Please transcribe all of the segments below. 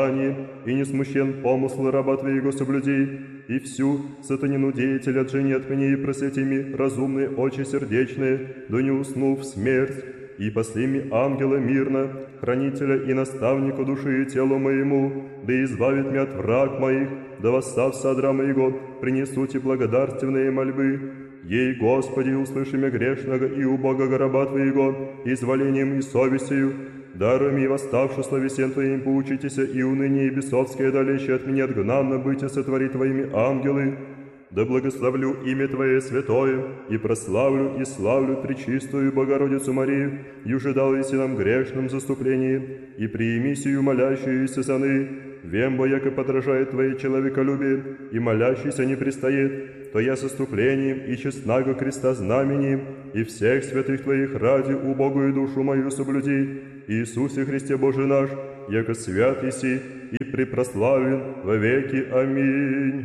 и не смущен помыслы раба Твоего соблюди, и всю сатанину деятеля отжени от меня, и просвети ми разумные очи сердечные, да не усну в смерть, и посли ми ангела мирно, хранителя и наставника души и телу моему, да избавит меня от враг моих, да восстав содра моего, принесут и благодарственные мольбы. Ей, Господи, услыши меня грешного и убогого раба Твоего, изволением и совестью, даруй ми восставши словесен Твоим, поучитеся, и уныние и бесовское далече от меня отгнанно быть, и сотвори Твоими ангелы. Да благословлю имя Твое святое, и прославлю и славлю Пречистую Богородицу Марию, и ужидалися нам грешном заступлении, и приими сию молящуюся саны, вембо, яко подражает Твоей человеколюбие, и молящийся не пристает, то я с оступлением и честнаго креста знамением, и всех святых Твоих ради убогую душу мою соблюди, Иисусе Христе Боже наш, яко свят еси и препрославен во веки. Аминь.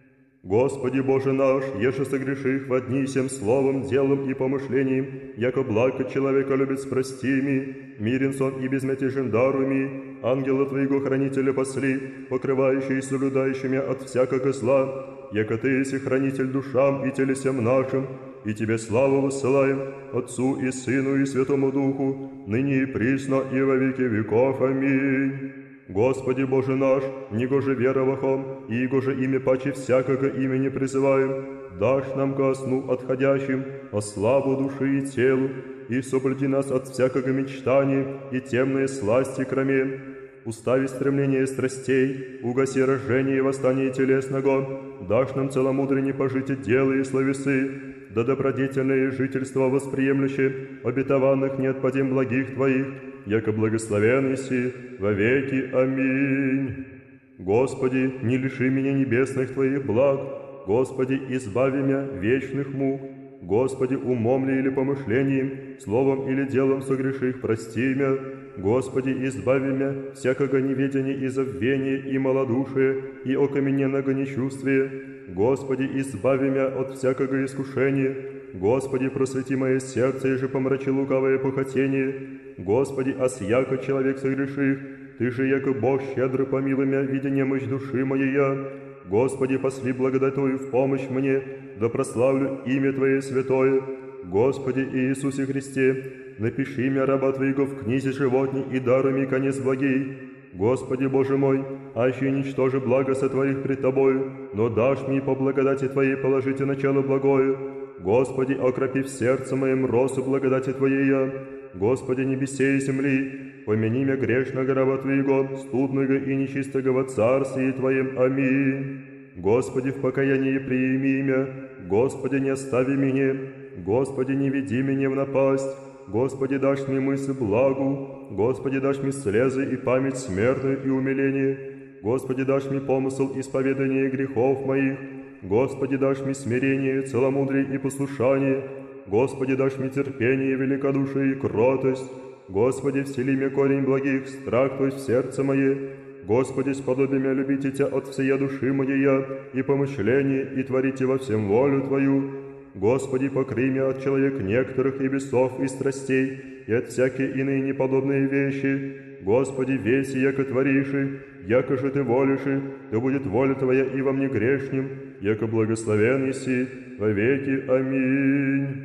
Господи Боже наш, еже согреших во дни всем словом, делом и помышлением, яко благо человека любит, прости ми, мирен сон и безмятежен даруй ми, ангела Твоего хранителя посли, покрывающий и соблюдающий меня от всякого зла, яко Ты еси хранитель душам и телесям нашим, и Тебе славу высылаем, Отцу и Сыну и Святому Духу, ныне и присно и во веки веков. Аминь. Господи Боже наш, негоже веровахом, и гоже имя паче всякого имени призываем, дашь нам ко сну отходящим, о славу души и телу, и соблюди нас от всякого мечтания и темные сласти кроме. Устави стремление страстей, угаси рождение и восстание телесного, дашь нам целомудренне пожитие дела и словесы, да добродетельное жительство восприемлюще, обетованных не отпадем благих Твоих, яко благословен еси во веки. Аминь. Господи, не лиши меня небесных Твоих благ, Господи, избави меня вечных мук, Господи, умом ли или помышлением, словом или делом согреших, прости меня, Господи, избави меня всякого неведения и забвения и малодушия, и окамененного нечувствия, Господи, избави меня от всякого искушения, Господи, просвети мое сердце, и же помрачи лукавое похотение, Господи, осяко человек согреших, Ты же, яко Бог, щедро помилуй меня, видя немощь души моей, Господи, посли благодать Твою в помощь мне, да прославлю имя Твое святое. Господи Иисусе Христе, напиши меня раба Твоего в книзе животни и даруй мне конец благий. Господи Боже мой, аще ничтоже благо сотворих пред Тобою, но дашь мне по благодати Твоей положите начало благое. Господи, окропи в сердце моем росу благодати Твоей. Господи, небесе и земли, помяни меня грешного раба Твоего, студного и нечистого во Царстве Твоем. Аминь. Господи, в покаянии приими меня, Господи, не остави меня, Господи, не веди меня в напасть, Господи, дашь мне мысль благу, Господи, дашь мне слезы и память смертную и умиление, Господи, дашь мне помысл исповедания грехов моих, Господи, дашь мне смирение, целомудрие и послушание, Господи, дашь мне терпение, великодушие и кротость, Господи, всели мне корень благих, страх Твой в сердце мое, Господи, сподоби меня любите Тебя от всея души моей и помышления, и творите во всем волю Твою. Господи, покрый меня от человек некоторых и бесов и страстей, и от всякие иные неподобные вещи. Господи, веси, яко твориши, яко же Ты волиши, да будет воля Твоя и во мне грешним, яко благословен еси во веки. Аминь.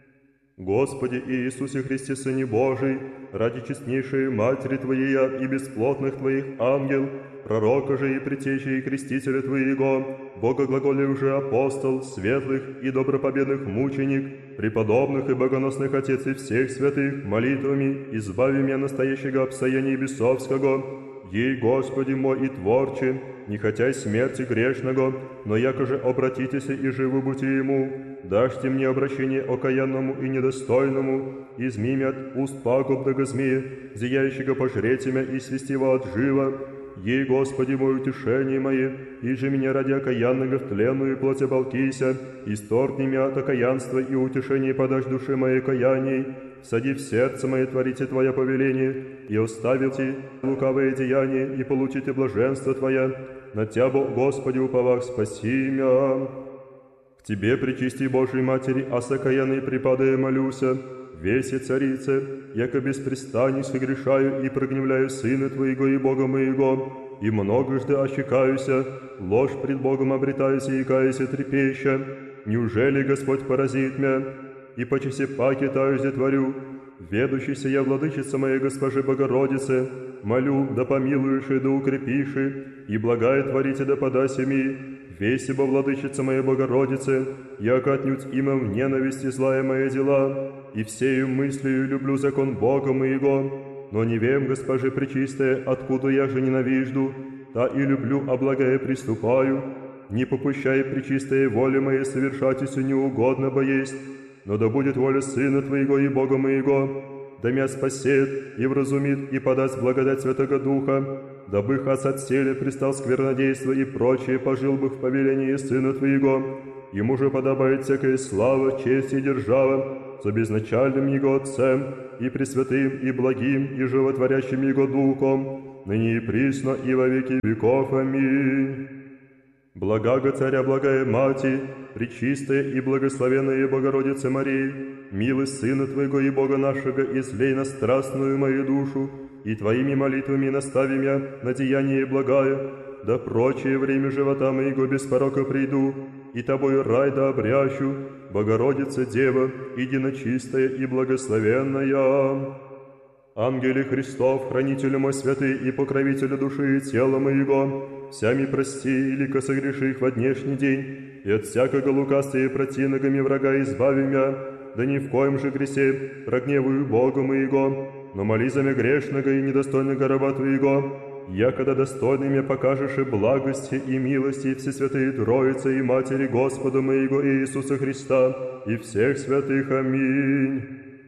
Господи Иисусе Христе, Сыне Божий, ради честнейшей Матери Твоей и бесплотных Твоих ангел, пророка же и притечи и крестителя Твоего, Бога глаголе уже апостол, светлых и добропобедных мученик, преподобных и богоносных Отец и всех святых, молитвами избави меня настоящего обстояния бесовского, ей, Господи мой и Творче, не хотя смерти грешного, но яко же обратитесь и живы будьте Ему, дашьте мне обращение окаянному и недостойному, изми меня от уст пагубного змея, зияющего пожреть меня и свести его от жива, ей, Господи мой, утешение мое, и же меня ради окаянного в тленную плоть оболкися, исторгни меня от окаянства и утешение подашь душе моей каяний, сади в сердце мое творите Твое повеление, и оставите лукавые деяния, и получите блаженство Твое, на Тебя, Господи, уповах, спаси меня. К Тебе, пречисти Божией Матери, о сокаянной припадая молюся, весе царице, яко беспрестанно согрешаю и прогневляю Сына Твоего и Бога моего, и многожды ощекаюся, ложь пред Богом обретаюся и каюся трепеща. Неужели Господь поразит мя? И почасе паки таюсь творю, ведущийся я владычица моей Госпожи Богородице, молю, да помилуешь и да укрепишь, и благая творите да подаси ми, весь ибо владычица моей Богородице, яко отнюдь имя в ненависти злая мои дела, и всею мыслью люблю закон Бога моего, но не вем, Госпожи Пречистая, откуда я же ненавижду, та и люблю, а благое приступаю, не попущай пречистые воли моей совершать, если неугодно бо есть, но да будет воля Сына Твоего и Бога моего, да мя спасет и вразумит и подаст благодать Святого Духа, дабы хас от селя пристал сквернодейство и прочее, пожил бы в повелении Сына Твоего. Ему же подобает всякая слава, честь и держава, с безначальным Его Отцем, и пресвятым, и благим, и животворящим Его Духом, ныне и присно, и во веки веков. Аминь. Благаго Царя, благая Мати, пречистая и благословенная Богородица Мария, милость Сына Твоего и Бога нашего, излей на страстную мою душу, и Твоими молитвами настави мя на деяние благое, да прочее время живота моего без порока приду, и Тобою рай да обрящу, Богородица Дева, единочистая и благословенная. Ангеле Христов, хранителю мой святый и покровителю души и тела моего, всями прости, илико согреши их во днешний день, и от всякого лукавства и противногами врага избави мя, да ни в коем же гресе прогневую Бога моего, но моли за мя грешного и недостойного раба Твоего, якогда достойными покажешь и благости и милости Всесвятые Троицы и Матери Господа моего Иисуса Христа и всех святых. Аминь.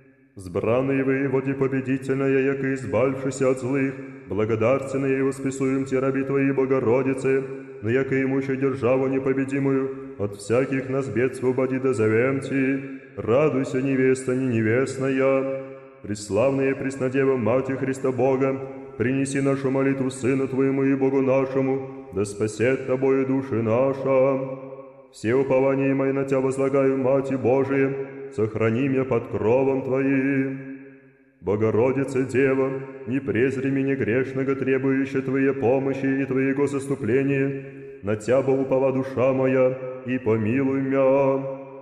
Сбранный воеводе победительная, яко избавившийся от злых, благодарственные и восписуем те раби Твои, Богородицы, но яко имущую державу непобедимую, от всяких нас бед свободи да зовем Ти. Радуйся, невеста не невестная. Преславная Преснодева, Мати Христа Бога, принеси нашу молитву Сыну Твоему и Богу нашему, да спасет Тобою души наша. Все упования мои на Тебя возлагаю, Мати Божия, сохрани меня под кровом Твоим. Богородица Дева, не презри меня грешного, требующая Твоей помощи и Твоего заступления, на Тебя упова душа моя, и помилуй мя.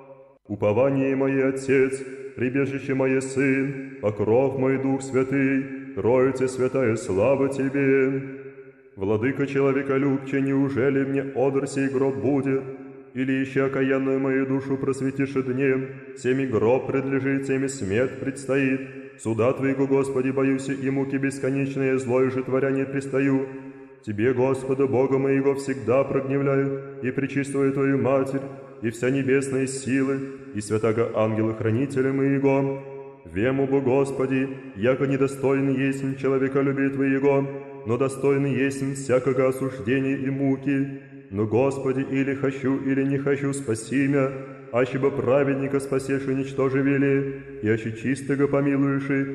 Упование мое Отец, прибежище мое Сын, покров мой Дух Святый, Троица Святая, слава Тебе. Владыка человеколюбче, неужели мне одр сей гроб будет? Или еще окаянную мою душу просветишь днем, всеми гроб предлежит, всеми смерть предстоит. Суда Твоего, Господи, боюсь, и муки бесконечные, злое же творя не пристаю. Тебе, Господа, Бога моего, всегда прогневляю, и пречистую Твою Матерь, и вся небесные силы, и святаго ангела-хранителя моего. Вему бы, Господи, яко недостойный есть человеколюбия Твоего, но достойный есть всякого осуждения и муки. Но, Господи, или хочу, или не хочу, спаси мя, аще бы праведника спасешь и ничтожи вели, и аще чистого помилуешь,